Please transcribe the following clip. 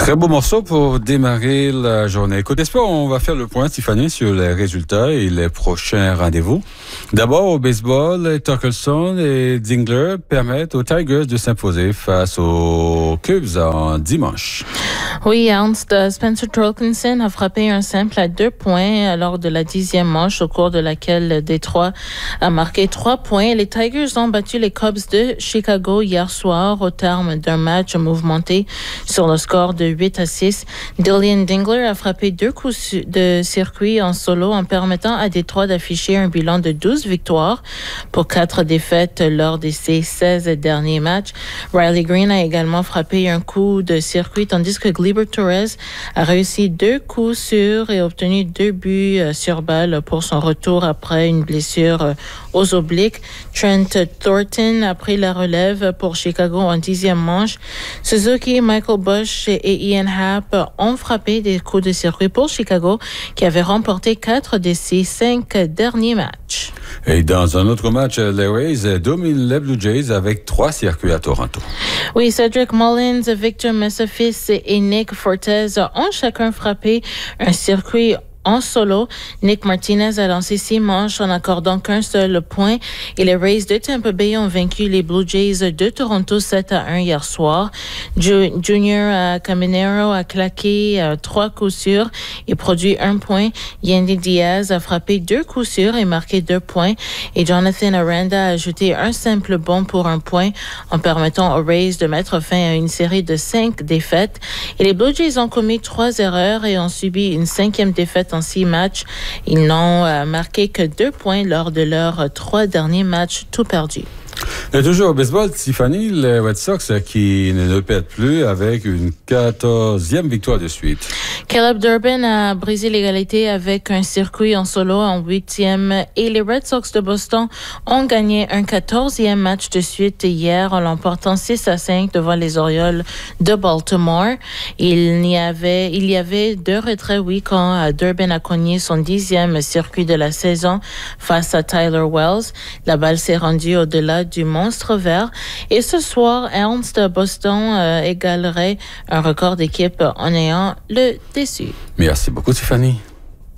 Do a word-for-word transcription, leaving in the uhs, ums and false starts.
Très beau morceau pour démarrer la journée. Côté sport, on va faire le point, Tiffany, sur les résultats et les prochains rendez-vous. D'abord, au baseball, Torkelson et Dingler permettent aux Tigers de s'imposer face aux Cubs en dimanche. Oui, Ernst, Spencer Torkelson a frappé un simple à deux points lors de la dixième manche, au cours de laquelle Détroit a marqué trois points. Les Tigers ont battu les Cubs de Chicago hier soir au terme d'un match mouvementé sur le score de huit à six. Dillon Dingler a frappé deux coups de circuit en solo en permettant à Détroit d'afficher un bilan de douze victoires pour quatre défaites lors de ses seize derniers matchs. Riley Green a également frappé un coup de circuit tandis que Gleyber Torres a réussi deux coups sûrs et obtenu deux buts sur balle pour son retour après une blessure aux obliques. Trent Thornton a pris la relève pour Chicago en dixième manche. Suzuki, Michael Busch et Ian Happ ont frappé des coups de circuit pour Chicago qui avait remporté quatre de ses cinq derniers matchs. Et dans un autre match, les Rays dominent les Blue Jays avec trois circuits à Toronto. Oui, Cedric Mullins, Victor Messafis et Nick Fortes ont chacun frappé un circuit en solo. Nick Martinez a lancé six manches en accordant qu'un seul point et les Rays de Tampa Bay ont vaincu les Blue Jays de Toronto sept à un hier soir. Ju- Junior Caminero a claqué euh, trois coups sûrs et produit un point. Yandy Diaz a frappé deux coups sûrs et marqué deux points. Et Jonathan Aranda a ajouté un simple bon pour un point en permettant aux Rays de mettre fin à une série de cinq défaites. Et les Blue Jays ont commis trois erreurs et ont subi une cinquième défaite en six matchs. Ils n'ont euh, marqué que deux points lors de leurs trois derniers matchs, tout perdus. Et toujours au baseball, Tiffany, les Red Sox qui ne perdent plus avec une quatorzième victoire de suite. Caleb Durbin a brisé l'égalité avec un circuit en solo en huitième et les Red Sox de Boston ont gagné un quatorzième match de suite hier en l'emportant six à cinq devant les Orioles de Baltimore. Il y avait, il y avait deux retraits, oui, quand Durbin a cogné son dixième circuit de la saison face à Tyler Wells. La balle s'est rendue au-delà du monstre vert. Et ce soir, Ernst Boston euh, égalerait un record d'équipe en ayant le déçu. Merci beaucoup, Tiffany.